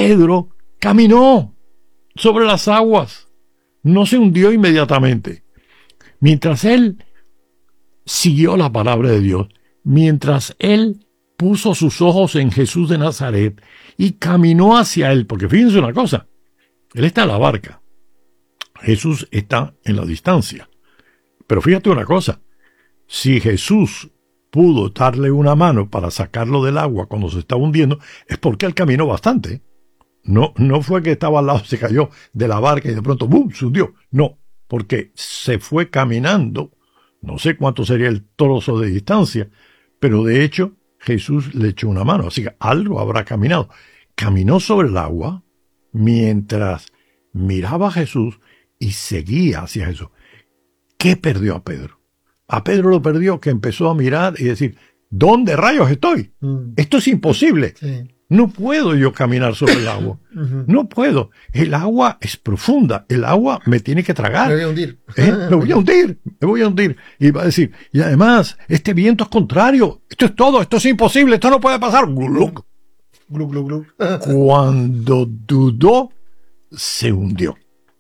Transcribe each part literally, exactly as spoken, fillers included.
Pedro caminó sobre las aguas, no se hundió inmediatamente. Mientras él siguió la palabra de Dios, mientras él puso sus ojos en Jesús de Nazaret y caminó hacia él, porque fíjense una cosa, él está en la barca, Jesús está en la distancia. Pero fíjate una cosa, si Jesús pudo darle una mano para sacarlo del agua cuando se estaba hundiendo, es porque él caminó bastante. No, no fue que estaba al lado, se cayó de la barca y de pronto ¡bum!, se hundió. No, porque se fue caminando, no sé cuánto sería el trozo de distancia, pero de hecho Jesús le echó una mano, así que algo habrá caminado. Caminó sobre el agua mientras miraba a Jesús y seguía hacia Jesús. ¿Qué perdió a Pedro? A Pedro lo perdió que empezó a mirar y decir, ¿dónde rayos estoy? Mm. Esto es imposible. Sí. No puedo yo caminar sobre el agua. Uh-huh. No puedo. El agua es profunda. El agua me tiene que tragar. Me voy a hundir. ¿Eh? Me voy a hundir. Me voy a hundir. Y va a decir, y además, este viento es contrario. Esto es todo. Esto es imposible. Esto no puede pasar. Glug. Glug, glug, glug. Cuando dudó, se hundió.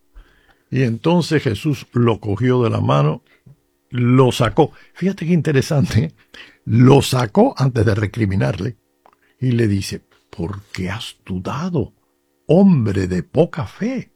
Y entonces Jesús lo cogió de la mano, lo sacó. Fíjate qué interesante. ¿eh? Lo sacó antes de recriminarle. Y le dice, ¿por qué has dudado, hombre de poca fe?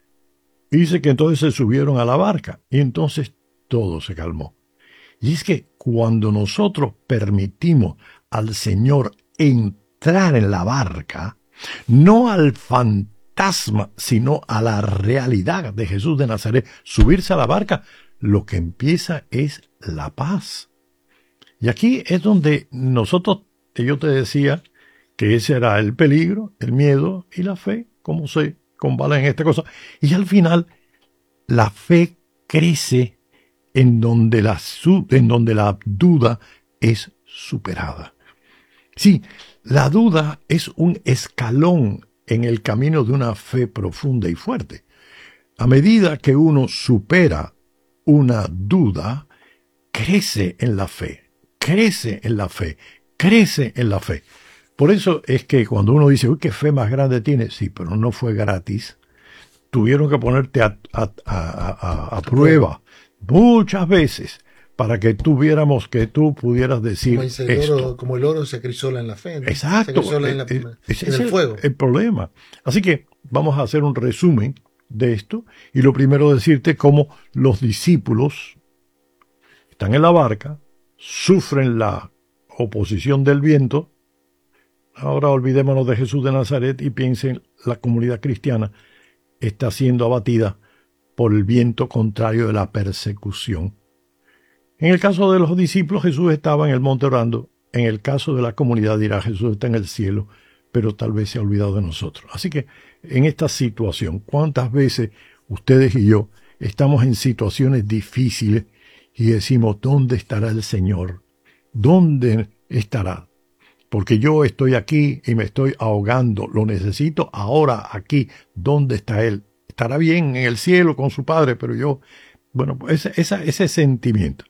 Y dice que entonces se subieron a la barca y entonces todo se calmó. Y es que cuando nosotros permitimos al Señor entrar en la barca, no al fantasma, sino a la realidad de Jesús de Nazaret, subirse a la barca, lo que empieza es la paz. Y aquí es donde nosotros, yo te decía, que ese era el peligro, el miedo y la fe, como se combala en esta cosa. Y al final, la fe crece en donde la, en donde la duda es superada. Sí, la duda es un escalón en el camino de una fe profunda y fuerte. A medida que uno supera una duda, crece en la fe, crece en la fe, crece en la fe. Por eso es que cuando uno dice, uy, qué fe más grande tiene, sí, pero no fue gratis. Tuvieron que ponerte a, a, a, a, a prueba muchas veces para que tuviéramos, que tú pudieras decir como dice el esto. Oro, como el oro se crisola en la fe, ¿no? Exacto. Se crisola en, la, Eh, ese en es el fuego. El, el problema. Así que vamos a hacer un resumen de esto. Y lo primero decirte cómo los discípulos están en la barca, sufren la oposición del viento. Ahora olvidémonos de Jesús de Nazaret y piensen, la comunidad cristiana está siendo abatida por el viento contrario de la persecución. En el caso de los discípulos, Jesús estaba en el monte orando. En el caso de la comunidad dirá, Jesús está en el cielo, pero tal vez se ha olvidado de nosotros. Así que en esta situación, ¿cuántas veces ustedes y yo estamos en situaciones difíciles y decimos, ¿dónde estará el Señor? ¿Dónde estará? Porque yo estoy aquí y me estoy ahogando, lo necesito ahora aquí. ¿Dónde está Él? Estará bien en el cielo con su Padre, pero yo, bueno, ese, ese, ese sentimiento.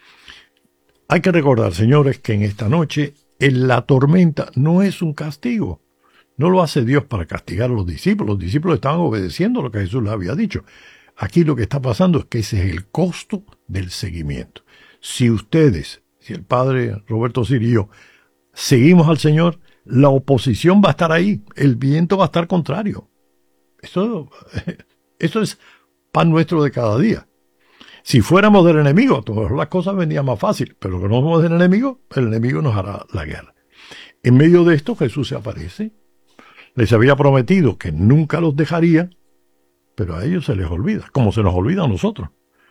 Hay que recordar, señores, que en esta noche en la tormenta no es un castigo. No lo hace Dios para castigar a los discípulos. Los discípulos estaban obedeciendo lo que Jesús les había dicho. Aquí lo que está pasando es que ese es el costo del seguimiento. Si ustedes, si el padre Roberto Siri y yo, seguimos al Señor, la oposición va a estar ahí, el viento va a estar contrario. Eso, eso es pan nuestro de cada día. Si fuéramos del enemigo, todas las cosas vendrían más fácil, pero que no somos del enemigo, el enemigo nos hará la guerra. En medio de esto Jesús se aparece, les había prometido que nunca los dejaría, pero a ellos se les olvida, como se nos olvida a nosotros.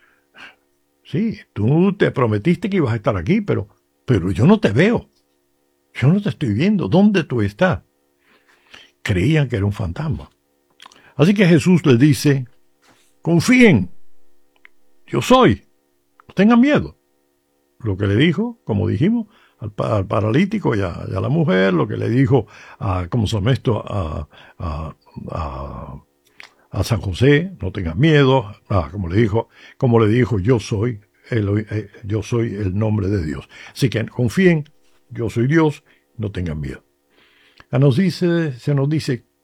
Sí, tú te prometiste que ibas a estar aquí, pero, pero yo no te veo. Yo no te estoy viendo. ¿Dónde tú estás? Creían que era un fantasma. Así que Jesús les dice, confíen, yo soy, no tengan miedo. Lo que le dijo, como dijimos, al, al paralítico y a, y a la mujer, lo que le dijo a, ¿cómo se llama esto? A, a, a, a San José, no tengan miedo, ah, como le dijo, como le dijo, yo soy, el, eh, yo soy el nombre de Dios. Así que confíen, yo soy Dios, no tengan miedo. A nos dice, se nos dice,